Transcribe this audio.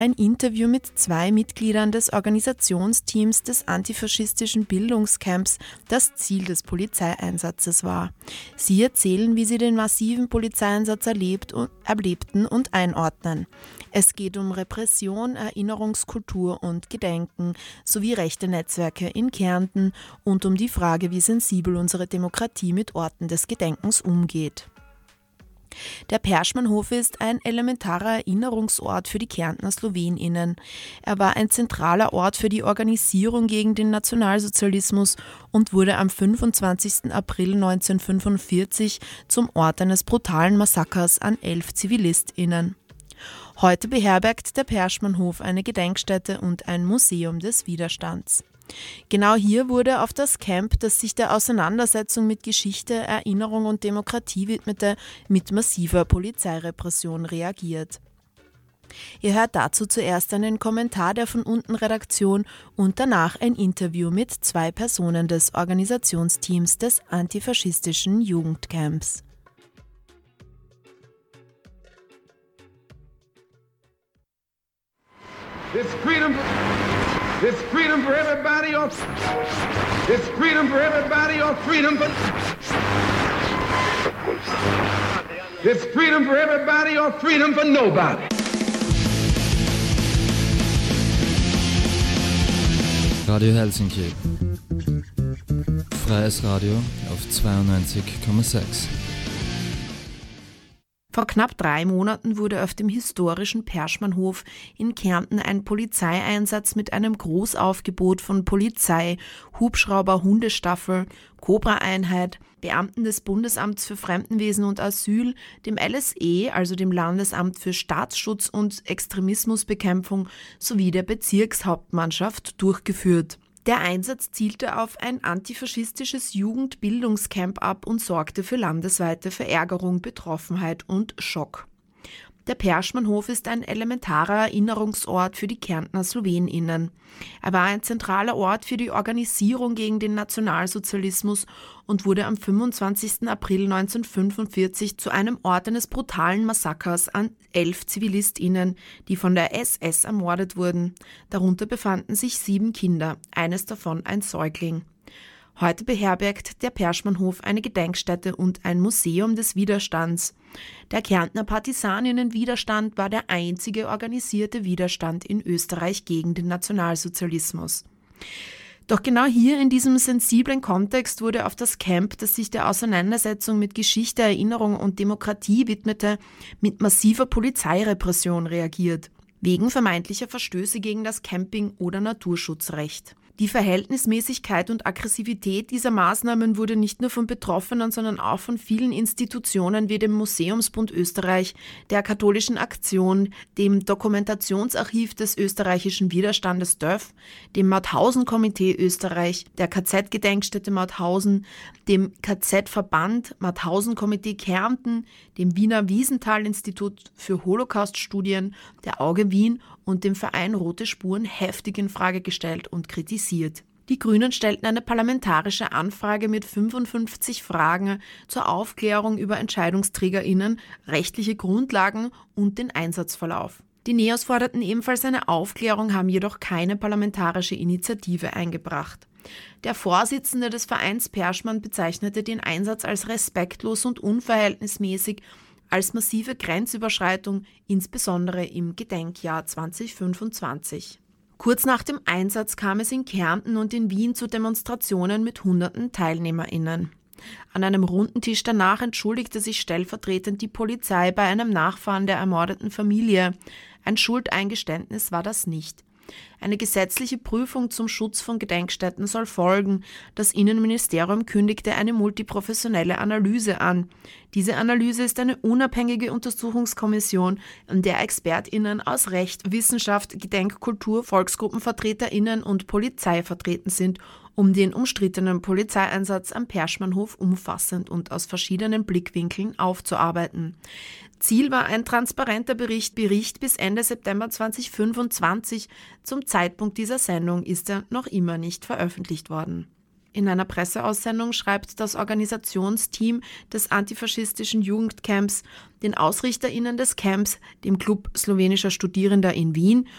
Ein Interview mit 2 Mitgliedern des Organisationsteams des antifaschistischen Bildungscamps das Ziel des Polizeieinsatzes war. Sie erzählen, wie sie den massiven Polizeieinsatz erlebten und einordnen. Es geht um Repression, Erinnerungskultur und Gedenken sowie rechte Netzwerke in Kärnten und um die Frage, wie sensibel unsere Demokratie mit Orten des Gedenkens umgeht. Der Perschmannhof ist ein elementarer Erinnerungsort für die Kärntner SlowenInnen. Er war ein zentraler Ort für die Organisierung gegen den Nationalsozialismus und wurde am 25. April 1945 zum Ort eines brutalen Massakers an 11 ZivilistInnen. Heute beherbergt der Perschmannhof eine Gedenkstätte und ein Museum des Widerstands. Genau hier wurde auf das Camp, das sich der Auseinandersetzung mit Geschichte, Erinnerung und Demokratie widmete, mit massiver Polizeirepression reagiert. Ihr hört dazu zuerst einen Kommentar der von unten Redaktion und danach ein Interview mit 2 Personen des Organisationsteams des antifaschistischen Jugendcamps. This freedom for everybody or freedom for This freedom for everybody or freedom for nobody. Radio Helsinki. Freies Radio auf 92,6. Vor knapp 3 Monaten wurde auf dem historischen Perschmannhof in Kärnten ein Polizeieinsatz mit einem Großaufgebot von Polizei, Hubschrauber, Hundestaffel, Cobra-Einheit, Beamten des Bundesamts für Fremdenwesen und Asyl, dem LSE, also dem Landesamt für Staatsschutz und Extremismusbekämpfung, sowie der Bezirkshauptmannschaft durchgeführt. Der Einsatz zielte auf ein antifaschistisches Jugendbildungscamp ab und sorgte für landesweite Verärgerung, Betroffenheit und Schock. Der Perschmannhof ist ein elementarer Erinnerungsort für die Kärntner SlowenInnen. Er war ein zentraler Ort für die Organisierung gegen den Nationalsozialismus und wurde am 25. April 1945 zu einem Ort eines brutalen Massakers an 11 ZivilistInnen, die von der SS ermordet wurden. Darunter befanden sich 7 Kinder, eines davon ein Säugling. Heute beherbergt der Perschmannhof eine Gedenkstätte und ein Museum des Widerstands. Der Kärntner Partisaninnenwiderstand war der einzige organisierte Widerstand in Österreich gegen den Nationalsozialismus. Doch genau hier in diesem sensiblen Kontext wurde auf das Camp, das sich der Auseinandersetzung mit Geschichte, Erinnerung und Demokratie widmete, mit massiver Polizeirepression reagiert, wegen vermeintlicher Verstöße gegen das Camping- oder Naturschutzrecht. Die Verhältnismäßigkeit und Aggressivität dieser Maßnahmen wurde nicht nur von Betroffenen, sondern auch von vielen Institutionen wie dem Museumsbund Österreich, der Katholischen Aktion, dem Dokumentationsarchiv des österreichischen Widerstandes DÖF, dem Mauthausen-Komitee Österreich, der KZ-Gedenkstätte Mauthausen, dem KZ-Verband Mauthausen-Komitee Kärnten, dem Wiener Wiesenthal-Institut für Holocaust-Studien, der Auge Wien und dem Verein Rote Spuren heftig in Frage gestellt und kritisiert. Die Grünen stellten eine parlamentarische Anfrage mit 55 Fragen zur Aufklärung über EntscheidungsträgerInnen, rechtliche Grundlagen und den Einsatzverlauf. Die Neos forderten ebenfalls eine Aufklärung, haben jedoch keine parlamentarische Initiative eingebracht. Der Vorsitzende des Vereins Perschmann bezeichnete den Einsatz als respektlos und unverhältnismäßig, als massive Grenzüberschreitung, insbesondere im Gedenkjahr 2025. Kurz nach dem Einsatz kam es in Kärnten und in Wien zu Demonstrationen mit hunderten TeilnehmerInnen. An einem runden Tisch danach entschuldigte sich stellvertretend die Polizei bei einem Nachfahren der ermordeten Familie. Ein Schuldeingeständnis war das nicht. Eine gesetzliche Prüfung zum Schutz von Gedenkstätten soll folgen. Das Innenministerium kündigte eine multiprofessionelle Analyse an. Diese Analyse ist eine unabhängige Untersuchungskommission, in der ExpertInnen aus Recht, Wissenschaft, Gedenkkultur, VolksgruppenvertreterInnen und Polizei vertreten sind, um den umstrittenen Polizeieinsatz am Perschmannhof umfassend und aus verschiedenen Blickwinkeln aufzuarbeiten. Ziel war ein transparenter Bericht bis Ende September 2025. Zum Zeitpunkt dieser Sendung ist er noch immer nicht veröffentlicht worden. In einer Presseaussendung schreibt das Organisationsteam des antifaschistischen Jugendcamps den AusrichterInnen des Camps, dem Club slowenischer Studierender in Wien,